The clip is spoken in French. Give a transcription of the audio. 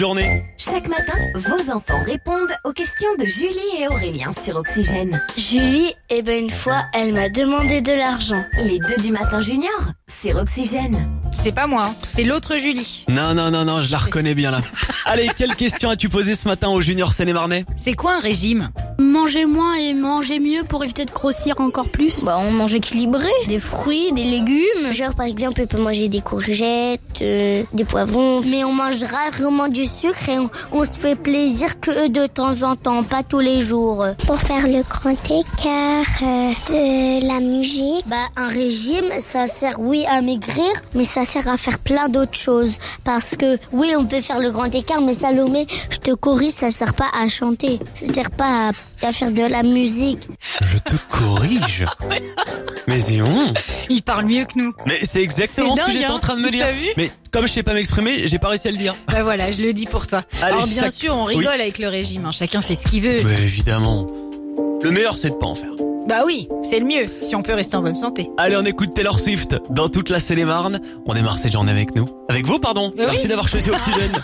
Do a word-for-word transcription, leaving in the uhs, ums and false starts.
Journée. Chaque matin, vos enfants répondent aux questions de Julie et Aurélien sur Oxygène. Julie, eh ben une fois, elle m'a demandé de l'argent. Les deux du matin junior sur Oxygène. C'est pas moi, c'est l'autre Julie. Non, non, non, non, je la reconnais bien là. Allez, quelle question as-tu posée ce matin au Junior Seine-et-Marnais? C'est quoi un régime? Manger moins et manger mieux pour éviter de grossir encore plus. Bah, on mange équilibré. Des fruits, des légumes. Genre, par exemple, on peut manger des courgettes, euh, des poivrons. Mais on mange rarement du sucre et on, on se fait plaisir que de temps en temps, pas tous les jours. Pour faire le grand écart, euh, de la musique. Bah, un régime, ça sert, oui, à maigrir, mais ça sert à faire plein d'autres choses. Parce que, oui, on peut faire le grand écart, mais Salomé, je te corrige, ça sert pas à chanter. Ça sert pas à à faire de la musique. Je te corrige. Mais Zion. Il parle mieux que nous. Mais c'est exactement C'est ce que dingue, j'étais hein. en train de me dire. T'as vu? Mais comme je sais pas m'exprimer, j'ai pas réussi à le dire. Bah voilà, je le dis pour toi. Allez, Alors bien chaque- sûr, on rigole avec le régime, hein. Chacun fait ce qu'il veut. Mais évidemment. Le meilleur, c'est de pas en faire. Bah oui, c'est le mieux, si on peut rester en bonne santé. Allez, on écoute Taylor Swift dans toute la Seine-et-Marne. On démarre cette journée avec nous. Avec vous, pardon. Oui. Merci d'avoir choisi Oxygène.